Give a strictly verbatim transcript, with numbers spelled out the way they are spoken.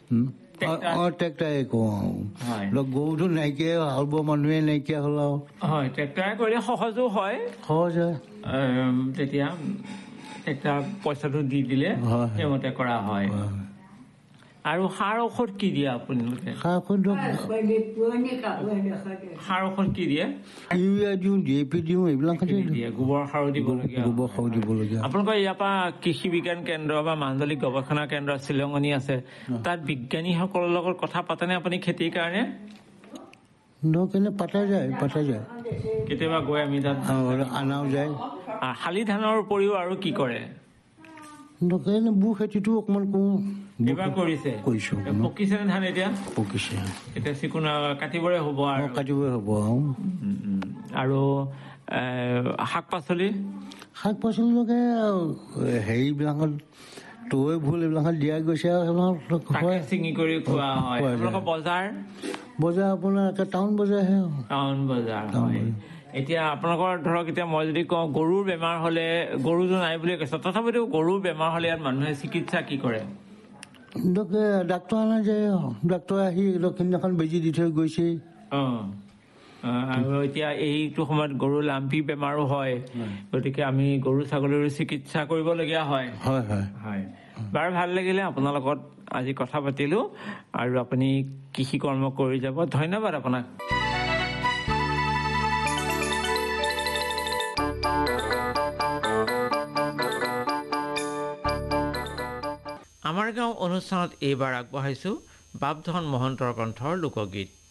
অঁ ট্ৰেক্টাৰে কৰোঁ আৰু গৰুটো নাইকিয়া হাল বোৱা মানুহে নাইকিয়া হ'ল আৰু হয় ট্ৰেক্টাৰে কৰিলে সহজো হয় সহজ হয় তেতিয়া ট্ৰেক্টাৰ পইচাটো দি দিলে সেইমতে কৰা হয় আৰু সাৰ ঔষধ কি দিয়ে আপোনালোকে সাৰ ঔষধ সাৰ ঔষধ কি দিয়ে ইউৰিয়া দিওঁ ডি এ পি দিওঁ এইবিলাক দিয়ে গোবৰ সাৰো দিবলগীয়া গোবৰ সাৰো দিবলগীয়া আপোনালোকৰ ইয়াৰ পৰা কৃষি বিজ্ঞান কেন্দ্ৰ বা মাণ্ডলিক গৱেষণা কেন্দ্ৰ শ্বিলঙনি আছে তাত বিজ্ঞানীসকলৰ লগত কথা পাতেনে আপুনি খেতিৰ কাৰণে কেনে পাতা যায় পাতা যায় কেতিয়াবা গৈ আমি তাত অনাও যায় শালি ধানৰ উপৰিও আৰু কি কৰে বু খেতিটো অকমান কৰোঁ এইবাৰ কৰিছে কৰিছো পকিছে নে ধান এতিয়া পকিছে এতিয়া চিকুণ কাটিবৰে হ'ব আৰু কাটিবৰে হ'ব আৰু শাক পাচলি শাক পাচলিলৈকে হেৰিবিলাকত তৈ ভুল এইবিলাকত দিয়া গৈছে আৰু সেইবিলাক ছিঙি কৰি খোৱা হয় বজাৰ বজাৰ আপোনাৰ টাউন বজাৰহে টাউন বজাৰ হয় এতিয়া আপোনালোকৰ ধৰক এতিয়া মই যদি কওঁ গৰুৰ বেমাৰ হলে গৰুটো নাই বুলি কৈছে তথাপিতো গৰুৰ বেমাৰ হলে ইয়াত মানুহে চিকিৎসা কি কৰে ডাক্তৰ অনা যায় ডাক্তৰ আহি সেইদিনাখন বেজি দি থৈ গৈছে আৰু এতিয়া এইটো সময়ত গৰু লাম্পি বেমাৰো হয় গতিকে আমি গৰু ছাগলীৰ চিকিৎসা কৰিবলগীয়া হয় হয় হয় হয় বাৰু ভাল লাগিলে আপোনাৰ লগত আজি কথা পাতিলো আৰু আপুনি কৃষি কৰ্ম কৰি যাব ধন্যবাদ আপোনাক আমাৰ গাঁও অনুষ্ঠানত এইবাৰ আগবঢ়াইছো বাপধন মহন্তৰ কণ্ঠৰ লোকগীত